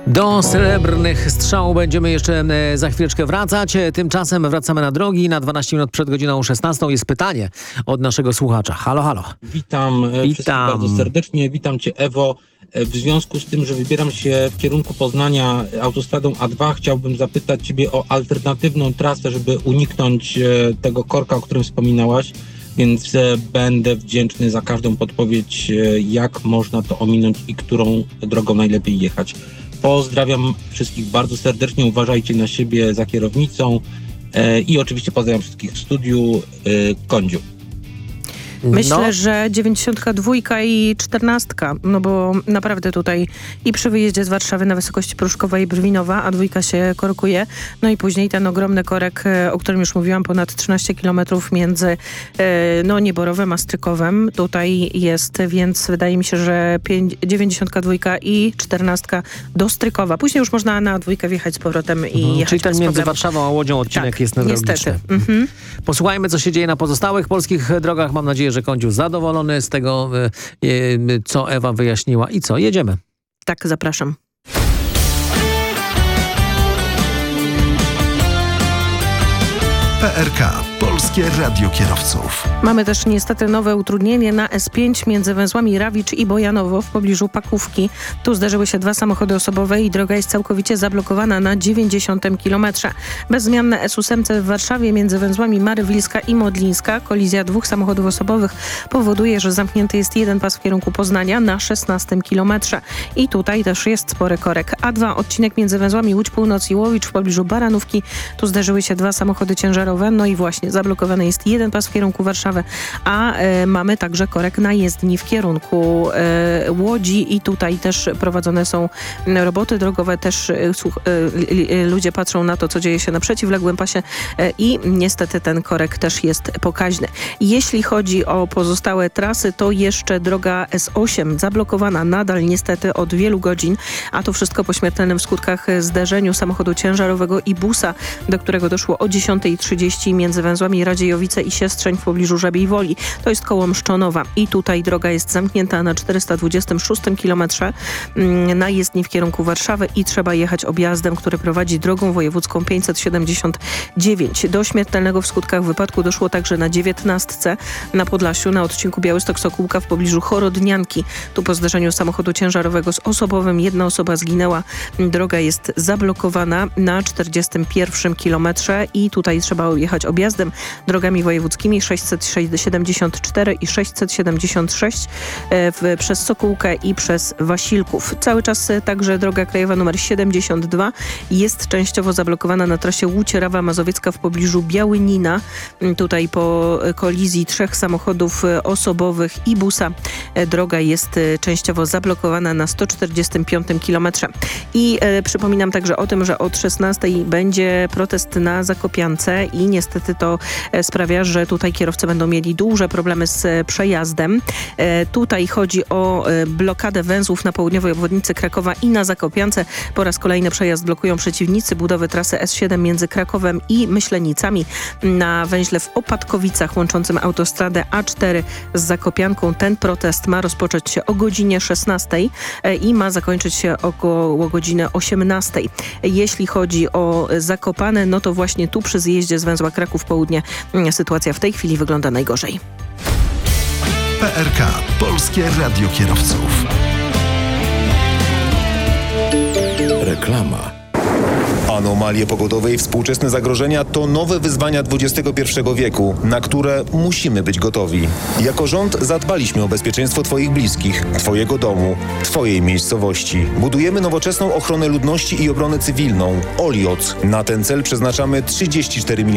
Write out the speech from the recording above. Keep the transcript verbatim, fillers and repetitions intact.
Do srebrnych strzałów będziemy jeszcze za chwileczkę wracać. Tymczasem wracamy na drogi. Na dwanaście minut przed godziną szesnastą jest pytanie od naszego słuchacza. Halo, halo. Witam, Witam. wszystkich bardzo serdecznie. Witam Cię, Ewo. W związku z tym, że wybieram się w kierunku Poznania autostradą A dwa, chciałbym zapytać Ciebie o alternatywną trasę, żeby uniknąć tego korka, o którym wspominałaś. Więc będę wdzięczny za każdą podpowiedź, jak można to ominąć i którą drogą najlepiej jechać. Pozdrawiam wszystkich bardzo serdecznie, uważajcie na siebie za kierownicą e, i oczywiście pozdrawiam wszystkich w studiu. E, Kondziu. Myślę, No. że dziewięćdziesiątka dwa i czternastka, no bo naprawdę tutaj i przy wyjeździe z Warszawy na wysokości Pruszkowa i Brwinowa, a dwójka się korkuje, no i później ten ogromny korek, o którym już mówiłam, ponad trzynaście kilometrów między no, Nieborowem a Strykowem. Tutaj jest, więc wydaje mi się, że dziewięćdziesiątka dwa i czternastka do Strykowa. Później już można na dwójkę wjechać z powrotem i Mhm, jechać czyli ten bez między problemu. Warszawą a Łodzią odcinek Tak, jest newralgiczny. niestety. Mhm. Posłuchajmy, co się dzieje na pozostałych polskich drogach. Mam nadzieję, że Kondziu zadowolony z tego, co Ewa wyjaśniła. I co? Jedziemy. Tak, zapraszam. P R K. Polskie Radio Kierowców. Mamy też niestety nowe utrudnienie na S pięć między węzłami Rawicz i Bojanowo w pobliżu Pakówki. Tu zderzyły się dwa samochody osobowe i droga jest całkowicie zablokowana na dziewięćdziesiątym kilometrze. Bezzmianne S osiem w Warszawie między węzłami Marywilska i Modlińska. Kolizja dwóch samochodów osobowych powoduje, że zamknięty jest jeden pas w kierunku Poznania na szesnastym kilometrze. I tutaj też jest spory korek. A dwa odcinek między węzłami Łódź Północ i Łowicz w pobliżu Baranówki. Tu zderzyły się dwa samochody ciężarowe. No i właśnie zablokowany jest jeden pas w kierunku Warszawy, a e, mamy także korek na jezdni w kierunku e, Łodzi i tutaj też prowadzone są roboty drogowe, też e, słuch, e, e, ludzie patrzą na to, co dzieje się na przeciwległym pasie e, i niestety ten korek też jest pokaźny. Jeśli chodzi o pozostałe trasy, to jeszcze droga S osiem zablokowana nadal niestety od wielu godzin, a to wszystko po śmiertelnym w skutkach zderzeniu samochodu ciężarowego i busa, do którego doszło o dziesiąta trzydzieści między węzłami Radziejowice i Siestrzeń w pobliżu Żabiej Woli. To jest koło Mszczonowa i tutaj droga jest zamknięta na czterysta dwudziestym szóstym kilometrze na jezdni w kierunku Warszawy i trzeba jechać objazdem, który prowadzi drogą wojewódzką pięćset siedemdziesiąt dziewięć. Do śmiertelnego w skutkach wypadku doszło także na dziewiętnastce na Podlasiu na odcinku Białystok-Sokółka w pobliżu Chorodnianki. Tu po zderzeniu samochodu ciężarowego z osobowym jedna osoba zginęła. Droga jest zablokowana na czterdziestym pierwszym kilometrze i tutaj trzeba jechać objazdem drogami wojewódzkimi sześćset siedemdziesiąt cztery i sześćset siedemdziesiąt sześć w, przez Sokółkę i przez Wasilków. Cały czas także droga krajowa numer siedemdziesiąt dwa jest częściowo zablokowana na trasie Łódź-Rawa Mazowiecka w pobliżu Białynina. Tutaj po kolizji trzech samochodów osobowych i busa droga jest częściowo zablokowana na sto czterdziestym piątym kilometrze. I e, przypominam także o tym, że od szesnastej będzie protest na Zakopiance i niestety to sprawia, że tutaj kierowcy będą mieli duże problemy z przejazdem. E, tutaj chodzi o e, blokadę węzłów na południowej obwodnicy Krakowa i na Zakopiance. Po raz kolejny przejazd blokują przeciwnicy budowy trasy S siedem między Krakowem i Myślenicami na węźle w Opatkowicach łączącym autostradę A cztery z Zakopianką. Ten protest ma rozpocząć się o godzinie szesnastej e, i ma zakończyć się około godziny osiemnastej. Jeśli chodzi o Zakopane, no to właśnie tu przy zjeździe z węzła Kraków Południe sytuacja w tej chwili wygląda najgorzej. P R K. Polskie Radio Kierowców. Reklama. Anomalie pogodowe i współczesne zagrożenia to nowe wyzwania dwudziestego pierwszego wieku, na które musimy być gotowi. Jako rząd zadbaliśmy o bezpieczeństwo Twoich bliskich, Twojego domu, Twojej miejscowości. Budujemy nowoczesną ochronę ludności i obronę cywilną. OLIOC. Na ten cel przeznaczamy trzydzieści cztery miliony